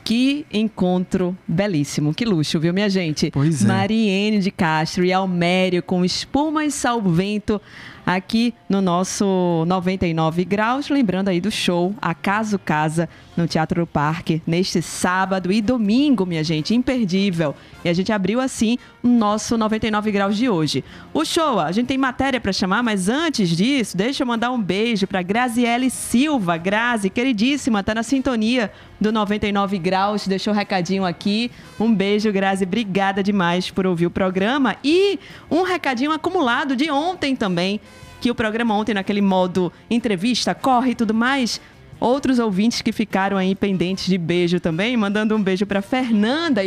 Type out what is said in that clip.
Que encontro belíssimo, que luxo, viu, minha gente? Pois é. Mariene de Castro e Almério com Espuma e Salvento aqui no nosso 99 Graus. Lembrando aí do show Acaso Casa no Teatro do Parque neste sábado e domingo, minha gente, imperdível. E a gente abriu assim o nosso 99 Graus de hoje. O show, a gente tem matéria para chamar, mas antes disso, deixa eu mandar um beijo para Graziele Silva. Grazi, queridíssima, tá na sintonia do 99 Graus, deixou um recadinho aqui. Um beijo, Grazi, obrigada demais por ouvir o programa. E um recadinho acumulado de ontem também, que o programa ontem naquele modo entrevista, corre e tudo mais. Outros ouvintes que ficaram aí pendentes de beijo também, mandando um beijo para Fernanda